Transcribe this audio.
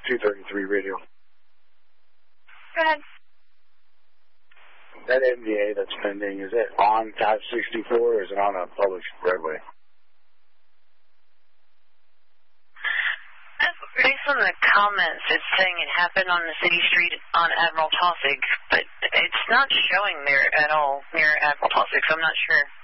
233 radio. Go ahead. That NDA that's pending, is it on Type 64 or is it on a public roadway? Based on the comments, it's saying it happened on the city street on Admiral Taussig, but it's not showing there at all near Admiral Taussig, so I'm not sure.